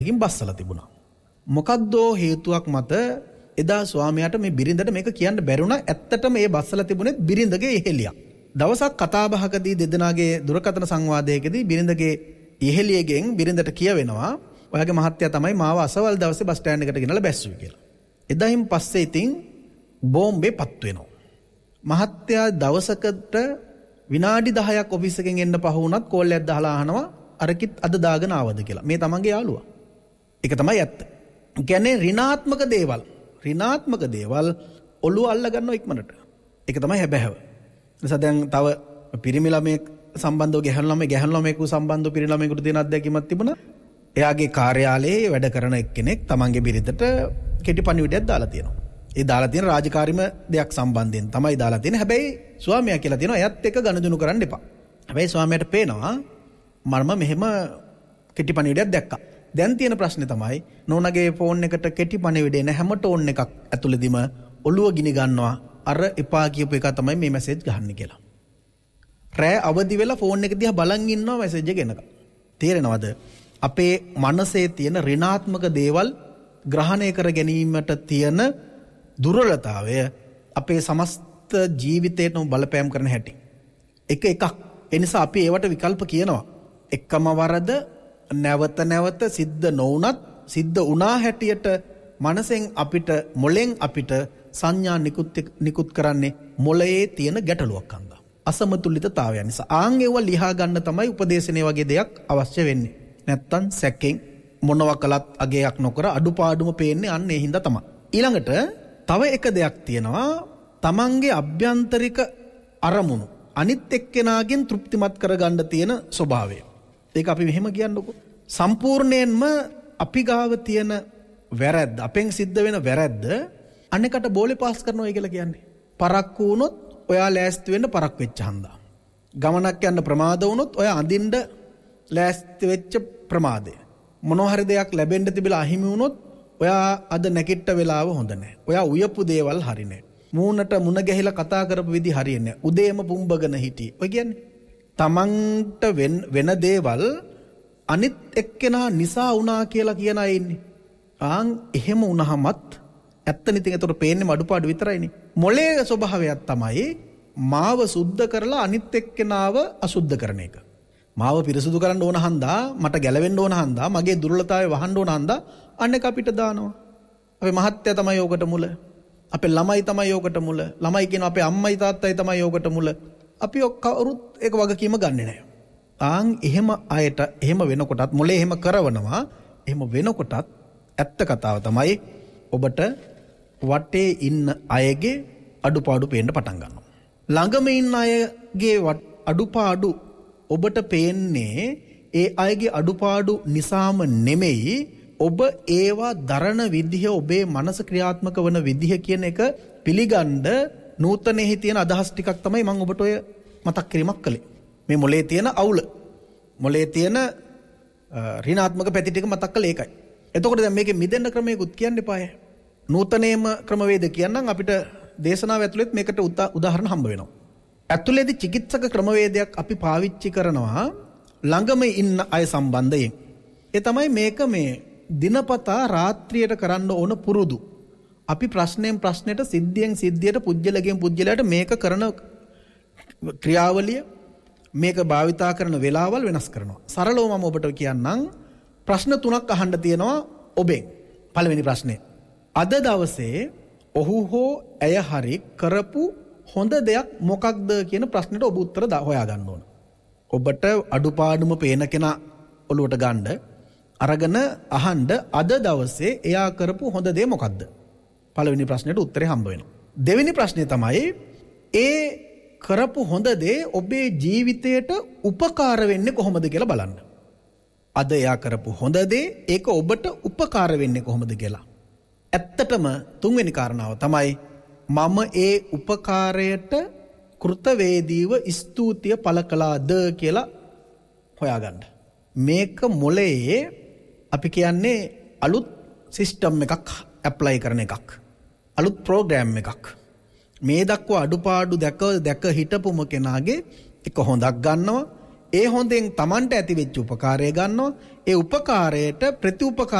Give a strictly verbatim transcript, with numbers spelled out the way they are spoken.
එකකින් බස්සලා තිබුණා. මොකද්ද හේතුවක් මත එදා ස්වාමියාට මේ බිරිඳට මේක කියන්න බැරුණා. ඇත්තටම මේ බස්සලා තිබුණේ බිරිඳගේ ඉහෙලියක්. දවසක් කතා බහකදී දෙදෙනාගේ දුරකථන සංවාදයකදී බිරිඳගේ ඉහෙලියගෙන් බිරිඳට කියවෙනවා ඔයාගේ මහත්තයා තමයි මාව අසවල් දවසේ බස් ස්ටෑන්ඩ් එකට ගෙනලා බැස්සුවේ කියලා. එදායින් පස්සේ ඉතින් බෝම්බේ පත් වෙනවා. මහත්තයා දවසකට විනාඩි දහයක් ඔෆිස් එකෙන් එන්න පහ වුණත් කෝල් එකක් දාලා අහනවා අරකිත් අද දාගෙන ආවද කියලා. මේ තමන්ගේ යාළුවා. ඒක තමයි ඇත්ත. කියන්නේ ඍණාත්මක දේවල්. ඍණාත්මක දේවල් ඔළුව අල්ල ගන්නවා ඉක්මනට. ඒක තමයි හැබෑව. නිසා දැන් තව පිරිමි ළමයෙක් සම්බන්ධව ගැහැණු ළමයි ගැහැණු ළමයෙකු සම්බන්ධව පිරිමි ළමයෙකුට තියෙන අත්දැකීමක් තිබුණා. එයාගේ කාර්යාලයේ වැඩ කරන එක්කෙනෙක් තමන්ගේ බිරිඳට කෙටි පණිවිඩයක් දාලා තියෙනවා. ඒ දාලා තියෙන රාජකාරීම දෙයක් සම්බන්ධයෙන් තමයි දාලා තියෙන්නේ. හැබැයි ස්වාමියා කියලා තියෙනවා එයත් එක්ක ගනුදෙනු කරන්න එපා. හැබැයි ස්වාමියාට පේනවා මම මෙහෙම කෙටි පණිවිඩයක් දැක්කා. දැන් තියෙන ප්‍රශ්නේ තමයි නෝනාගේ ෆෝන් එකට කෙටි පණිවිඩේ නැ හැම ටෝන් එකක් ඇතුළේදීම ඔළුව ගිනි ගන්නවා. අර එපා කියපු එක තමයි මේ මැසේජ් ගහන්නේ කියලා. රෑ අවදි වෙලා ෆෝන් එක දිහා බලන් ඉන්නවා මැසේජ් එක එනකම්. තේරෙනවද? අපේ මනසේ තියෙන ඍණාත්මක දේවල් ග්‍රහණය කර ගැනීමට තියෙන දුර්වලතාවය අපේ සමස්ත ජීවිතේටම බලපෑම් කරන හැටි. එක එකක්. ඒ නිසා අපි ඒවට විකල්ප කියනවා. එකම වරද නැවත නැවත සිද්ධ නොවුනත් සිද්ධ වුණා හැටියට මනසෙන් අපිට මොලෙන් අපිට සංඥා නිකුත් නිකුත් කරන්නේ මොළයේ තියෙන ගැටලුවක් අන්දා. අසමතුලිතතාවය නිසා. ආන් ඒව ලියා ගන්න තමයි උපදේශනේ වගේ දෙයක් අවශ්‍ය වෙන්නේ. නැත්තම් සැකෙන් මොනවා කළත් අගයක් නොකර අඩුපාඩුම පේන්නේ අන්න ඒ හින්දා තමයි. ඊළඟට තව එක දෙයක් තියෙනවා තමන්ගේ අභ්‍යන්තරික අරමුණු අනිත් එක්කෙනාගෙන් තෘප්තිමත් කරගන්න තියෙන ස්වභාවය. ඒක අපි මෙහෙම කියන්නකො. සම්පූර්ණයෙන්ම අපි ගාව තියෙන වැරද්ද අපෙන් සිද්ධ වෙන වැරද්ද අනෙකට බෝලේ පාස් කරනවා කියලා කියන්නේ. පරක්කු වුණොත් ඔයා ලෑස්ති වෙන්න පරක් වෙච්ච හන්දා. ගමනක් යන්න ප්‍රමාද වුණොත් ඔයා අඳින්න ලෑස්ති වෙච්ච ප්‍රමාදය. මොනවා හරි දෙයක් ලැබෙන්න තිබිලා අහිමි වුණොත් ඔයා අද නැකිට වෙලාව හොඳ නැහැ. ඔයා උයපු දේවල් හරි නැහැ. මූණට මුණ ගැහිලා කතා කරපු විදි හරියන්නේ නැහැ. උදේම පුම්බගෙන හිටියේ. ඔය කියන්නේ තමන්ට වෙන දේවල් අනිත් එක්කෙනා නිසා වුණා කියලා කියන අය ඉන්නේ. ආන් එහෙම වුණාමත් ඇත්තනේ ඉතින් ඒතර පේන්නේ මඩුපාඩු විතරයිනේ. මොලේ ස්වභාවයක් තමයි මාව සුද්ධ කරලා අනිත් එක්කෙනාව අසුද්ධ කරන එක. මාව පිරිසුදු කරන්න ඕන හන්දා මට ගැලවෙන්න ඕන හන්දා මගේ දුර්වලතාවය වහන්න ඕන හන්දා අනෙක් අපිට දානවා. අපේ මහත්තයා තමයි යෝගට මුල. අපේ ළමයි තමයි යෝගට මුල. ළමයි කියන අපේ අම්මයි තාත්තයි තමයි යෝගට මුල. අපි කවුරුත් ඒක වගකීම ගන්නෙ නැහැ. ආන් එහෙම අයට එහෙම වෙනකොටත් මොලේ එහෙම කරවනවා. එහෙම වෙනකොටත් ඇත්ත කතාව තමයි ඔබට වටේ ඉන්න අයගේ අඩුපාඩු පේන්න පටන් ගන්නවා. ළඟම ඉන්න අයගේ අඩුපාඩු ඔබට පේන්නේ ඒ අයගේ අඩුපාඩු නිසාම නෙමෙයි ඔබ ඒවා දරන විදිහ ඔබේ මනස ක්‍රියාත්මක වන විදිහ කියන එක පිළිගන්න නූතනෙහි තියෙන අදහස් ටිකක් තමයි මම ඔබට ඔය මතක් කිරීමක් කළේ. මේ මොලේ තියෙන අවුල මොලේ තියෙන ඍණාත්මක පැති ටික මතක් කළේ ඒකයි. එතකොට දැන් මේකේ මිදෙන්න ක්‍රමයකුත් කියන්න එපාය. නූතනේම ක්‍රමවේද කියනනම් අපිට දේශනාව ඇතුළෙත් මේකට උදාහරණ හම්බ වෙනවා. ඇතුළේදී චිකිත්සක ක්‍රමවේදයක් අපි පාවිච්චි කරනවා ළඟම ඉන්න අය සම්බන්ධයෙන්. ඒ තමයි මේක මේ දිනපතා රාත්‍රියට කරන්න ඕන පුරුදු. අපි ප්‍රශ්නයෙන් ප්‍රශ්නයට සිද්ධියෙන් සිද්ධියට පුජ්‍යලගෙන් පුජ්‍යලයට මේක කරන ක්‍රියාවලිය මේක භාවිතා කරන වෙලාවල් වෙනස් කරනවා. සරලව මම ඔබට කියන්නම් ප්‍රශ්න තුනක් අහන්න තියෙනවා ඔබෙන්. පළවෙනි ප්‍රශ්නේ. අද දවසේ ඔහු හෝ ඇය හරි කරපු හොඳ දෙයක් මොකක්ද කියන ප්‍රශ්නෙට ඔබ උත්තර හොයා ගන්න ඕන. ඔබට අඩුපාඩුම පේන කෙනා ඔලුවට ගන්න අරගෙන අහන්න අද දවසේ එයා කරපු හොඳ දේ මොකක්ද? පළවෙනි ප්‍රශ්නෙට උත්තරේ හම්බ වෙනවා. දෙවෙනි ප්‍රශ්නේ තමයි ඒ කරපු හොඳ දේ ඔබේ ජීවිතයට උපකාර වෙන්නේ කොහොමද කියලා බලන්න. අද එයා කරපු හොඳ දේ ඒක ඔබට උපකාර වෙන්නේ කොහොමද කියලා. ඇත්තටම තුන්වෙනි කාරණාව තමයි මම ඒ උපකාරයට කෘතවේදීව ස්තුතිය පළ කළාද කියලා හොයාගන්න. මේක මොලේ අපි කියන්නේ අලුත් සිස්ටම් එකක් ඇප්ලයි කරන එකක්. අලුත් ප්‍රෝග්‍රෑම් එකක්. මේ දක්වා අඩුපාඩු දැක දැක හිටපුම කෙනාගේ එක හොඳක් ගන්නවා ඒ හොඳෙන් Tamanට ඇති වෙච්ච උපකාරය ගන්නවා. ඒ උපකාරයට ප්‍රතිඋපකාර